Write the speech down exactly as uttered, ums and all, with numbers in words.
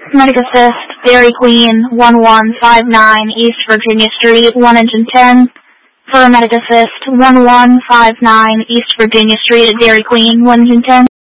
Medic Assist, Dairy Queen, one one five nine East Virginia Street, one engine ten. For Medic Assist, one one five nine East Virginia Street at Dairy Queen, one engine ten.